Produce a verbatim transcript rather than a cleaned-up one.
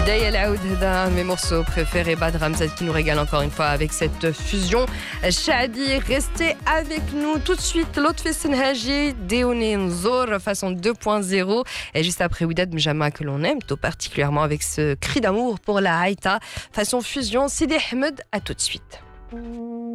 Daya Laoud, un de mes morceaux préférés, Bad Ramzad qui nous régale encore une fois avec cette fusion. Shadi, restez avec nous tout de suite. L'autre fait Senhaji, Deoné Nzor, façon deux point zéro. Et juste après Ouidad Mjama que l'on aime, tout particulièrement avec ce cri d'amour pour la Haïta, façon fusion. Sidi Ahmed, à tout de suite.